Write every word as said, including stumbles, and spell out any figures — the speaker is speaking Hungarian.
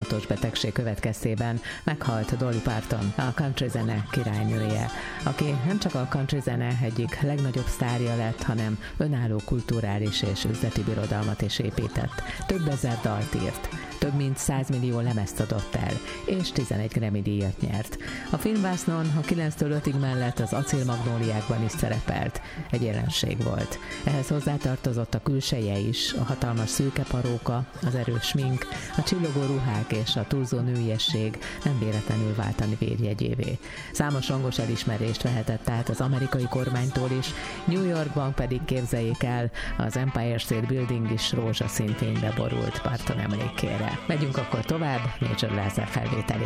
nyomoktos betegség következtében meghalt Dolly Parton, a country zene királynője, aki nem csak a country zene egyik legnagyobb sztárja lett, hanem önálló kulturális és üzleti birodalmat is épített. Több ezer dalt írt, több mint száz millió lemezt adott el, és tizenegy Grammy díjat nyert. A filmvásznon a kilenctől ötig mellett az Acélmagnóliákban is szerepelt. Egy jelenség volt. Ehhez hozzátartozott a külseje is, a hatalmas szőke paróka, az erős smink, a csillogó ruhák és a túlzó nőiesség nem véletlenül váltani vérjegyévé. Számos rangos elismerést vehetett át az amerikai kormánytól is, New Yorkban pedig képzeljék el, az Empire State Building is rózsaszín fénybe borult Parton emlékére. Megyünk akkor tovább, Major Lazer felvételével.